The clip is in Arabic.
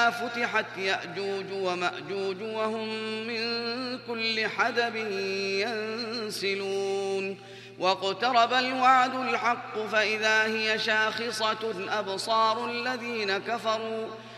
إذا فتحت يأجوج ومأجوج وهم من كل حدب ينسلون واقترب الوعد الحق فإذا هي شاخصة أبصار الذين كفروا